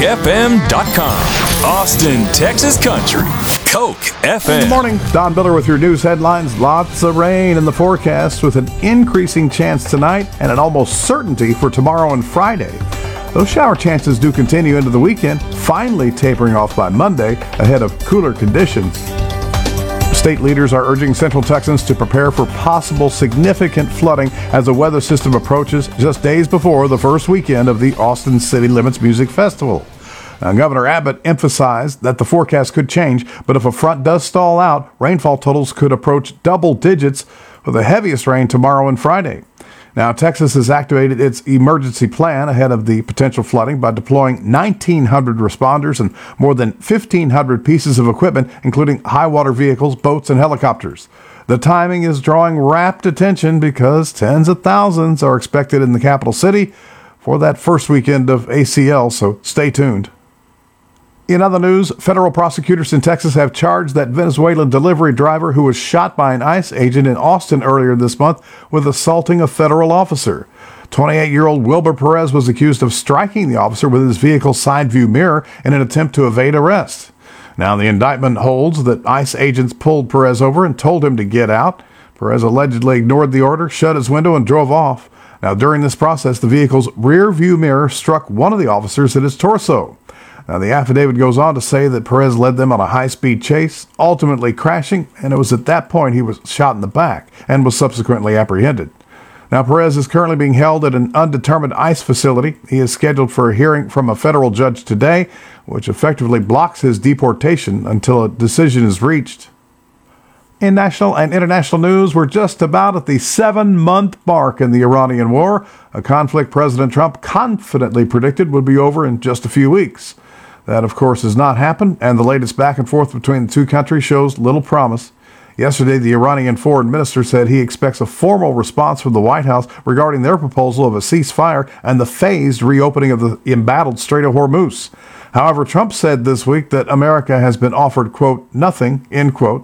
CokeFM.com. Austin, Texas Country. Coke FM. Good morning. Don Biller with your news headlines. Lots of rain in the forecast with an increasing chance tonight and an almost certainty for tomorrow and Friday. Those shower chances do continue into the weekend, finally tapering off by Monday ahead of cooler conditions. State leaders are urging Central Texans to prepare for possible significant flooding as the weather system approaches just days before the first weekend of the Austin City Limits Music Festival. Now, Governor Abbott emphasized that the forecast could change, but if a front does stall out, rainfall totals could approach double digits with the heaviest rain tomorrow and Friday. Now, Texas has activated its emergency plan ahead of the potential flooding by deploying 1,900 responders and more than 1,500 pieces of equipment, including high-water vehicles, boats, and helicopters. The timing is drawing rapt attention because tens of thousands are expected in the capital city for that first weekend of ACL, so stay tuned. In other news, federal prosecutors in Texas have charged that Venezuelan delivery driver who was shot by an ICE agent in Austin earlier this month with assaulting a federal officer. 28-year-old Wilber Perez was accused of striking the officer with his vehicle's side view mirror in an attempt to evade arrest. Now, the indictment holds that ICE agents pulled Perez over and told him to get out. Perez allegedly ignored the order, shut his window, and drove off. Now, during this process, the vehicle's rear view mirror struck one of the officers in his torso. Now, the affidavit goes on to say that Perez led them on a high-speed chase, ultimately crashing, and it was at that point he was shot in the back and was subsequently apprehended. Now, Perez is currently being held at an undetermined ICE facility. He is scheduled for a hearing from a federal judge today, which effectively blocks his deportation until a decision is reached. In national and international news, we're just about at the 7-month mark in the Iranian war, a conflict President Trump confidently predicted would be over in just a few weeks. That, of course, has not happened, and the latest back and forth between the two countries shows little promise. Yesterday, the Iranian foreign minister said he expects a formal response from the White House regarding their proposal of a ceasefire and the phased reopening of the embattled Strait of Hormuz. However, Trump said this week that America has been offered, quote, nothing, end quote,